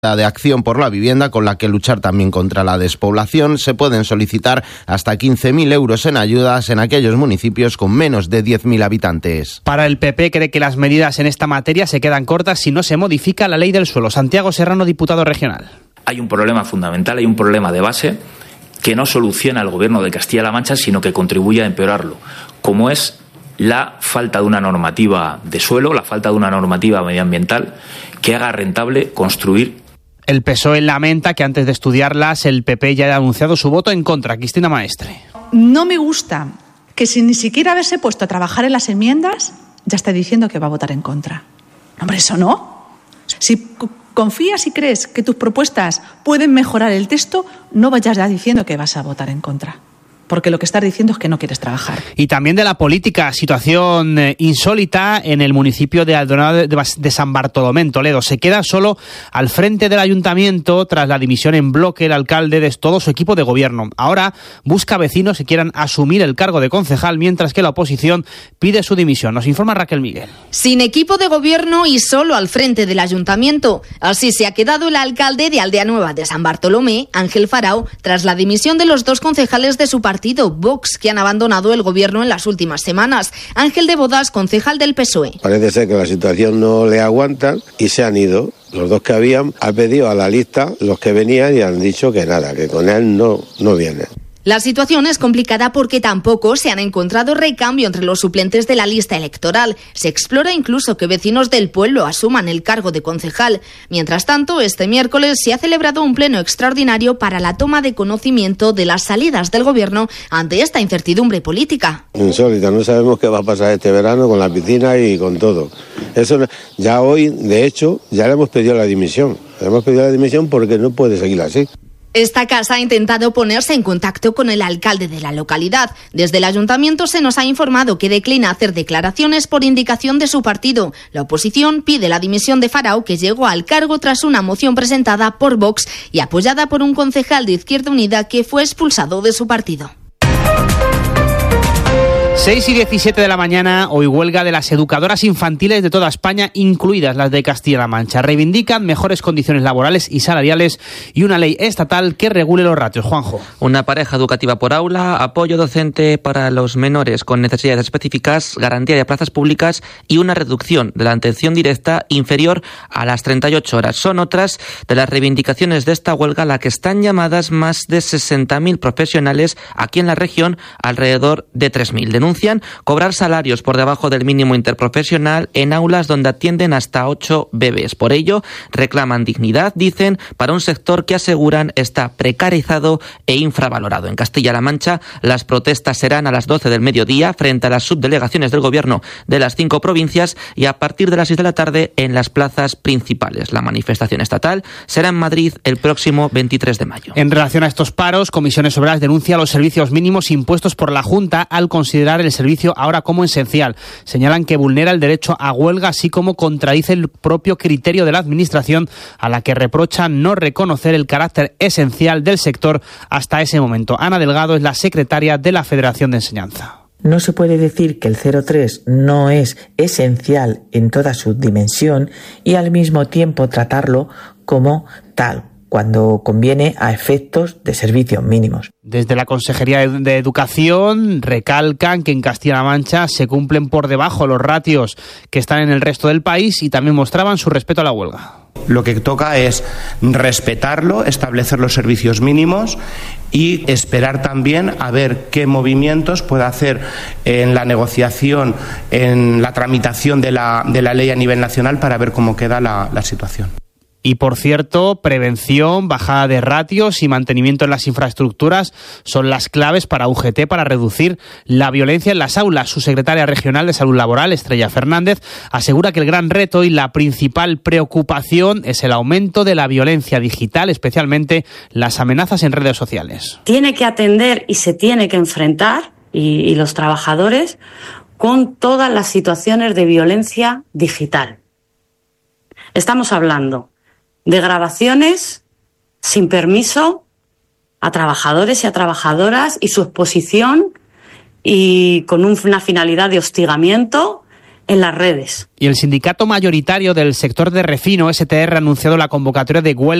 de acción por la vivienda con la que luchar también contra la despoblación. Se pueden solicitar hasta 15.000 euros en ayudas en aquellos municipios con menos de 10.000 habitantes. Para el PP cree que las medidas en esta materia se quedan cortas si no se modifica la ley del suelo. Santiago Serrano, diputado regional. Hay un problema fundamental, hay un problema de base que no soluciona el Gobierno de Castilla-La Mancha, sino que contribuye a empeorarlo, como es la falta de una normativa de suelo, la falta de una normativa medioambiental que haga rentable construir. El PSOE lamenta que antes de estudiarlas el PP ya haya anunciado su voto en contra. Cristina Maestre. No me gusta que sin ni siquiera haberse puesto a trabajar en las enmiendas ya esté diciendo que va a votar en contra. Hombre, eso no. Si confías y crees que tus propuestas pueden mejorar el texto, no vayas ya diciendo que vas a votar en contra. Porque lo que estás diciendo es que no quieres trabajar. Y también de la política, situación insólita en el municipio de Aldonado de San Bartolomé, en Toledo. Se queda solo al frente del ayuntamiento tras la dimisión en bloque el alcalde de todo su equipo de gobierno. Ahora busca vecinos que quieran asumir el cargo de concejal, mientras que la oposición pide su dimisión. Nos informa Raquel Miguel. Sin equipo de gobierno y solo al frente del ayuntamiento. Así se ha quedado el alcalde de Aldea Nueva de San Bartolomé, Ángel Farao, tras la dimisión de los dos concejales de su partido, Vox, que han abandonado el gobierno en las últimas semanas. Ángel de Bodas, concejal del PSOE. Parece ser que la situación no le aguanta y se han ido. Los dos que habían, ha pedido a la lista los que venían y han dicho que nada, que con él no viene. La situación es complicada porque tampoco se han encontrado recambio entre los suplentes de la lista electoral. Se explora incluso que vecinos del pueblo asuman el cargo de concejal. Mientras tanto, este miércoles se ha celebrado un pleno extraordinario para la toma de conocimiento de las salidas del gobierno ante esta incertidumbre política. Insólita, no sabemos qué va a pasar este verano con la piscina y con todo. Eso ya hoy, de hecho, ya le hemos pedido la dimisión. Le hemos pedido la dimisión porque no puede seguir así. Esta casa ha intentado ponerse en contacto con el alcalde de la localidad. Desde el ayuntamiento se nos ha informado que declina hacer declaraciones por indicación de su partido. La oposición pide la dimisión de Farao, que llegó al cargo tras una moción presentada por Vox y apoyada por un concejal de Izquierda Unida que fue expulsado de su partido. 6:17 de la mañana, hoy huelga de las educadoras infantiles de toda España, incluidas las de Castilla-La Mancha. Reivindican mejores condiciones laborales y salariales y una ley estatal que regule los ratios. Juanjo. Una pareja educativa por aula, apoyo docente para los menores con necesidades específicas, garantía de plazas públicas y una reducción de la atención directa inferior a las 38 horas. Son otras de las reivindicaciones de esta huelga a la que están llamadas más de 60.000 profesionales aquí en la región, alrededor de 3.000. Denuncian cobrar salarios por debajo del mínimo interprofesional en aulas donde atienden hasta 8 bebés. Por ello, reclaman dignidad, dicen, para un sector que aseguran está precarizado e infravalorado. En Castilla-La Mancha, las protestas serán a las 12 del mediodía frente a las subdelegaciones del gobierno de las 5 provincias y a partir de las 6 de la tarde en las plazas principales. La manifestación estatal será en Madrid el próximo 23 de mayo. En relación a estos paros, Comisiones Obreras denuncia los servicios mínimos impuestos por la Junta al considerar el servicio ahora como esencial. Señalan que vulnera el derecho a huelga, así como contradice el propio criterio de la Administración, a la que reprochan no reconocer el carácter esencial del sector hasta ese momento. Ana Delgado es la secretaria de la Federación de Enseñanza. No se puede decir que el 03 no es esencial en toda su dimensión y al mismo tiempo tratarlo como tal, cuando conviene a efectos de servicios mínimos. Desde la Consejería de Educación recalcan que en Castilla-La Mancha se cumplen por debajo los ratios que están en el resto del país y también mostraban su respeto a la huelga. Lo que toca es respetarlo, establecer los servicios mínimos y esperar también a ver qué movimientos puede hacer en la negociación, en la tramitación de la ley a nivel nacional para ver cómo queda la situación. Y, por cierto, prevención, bajada de ratios y mantenimiento en las infraestructuras son las claves para UGT para reducir la violencia en las aulas. Su secretaria regional de Salud Laboral, Estrella Fernández, asegura que el gran reto y la principal preocupación es el aumento de la violencia digital, especialmente las amenazas en redes sociales. Tiene que atender y se tiene que enfrentar, y los trabajadores, con todas las situaciones de violencia digital. Estamos hablando de grabaciones sin permiso a trabajadores y a trabajadoras y su exposición y con una finalidad de hostigamiento en las redes. Y el sindicato mayoritario del sector de refino, STR, ha anunciado la convocatoria de huelga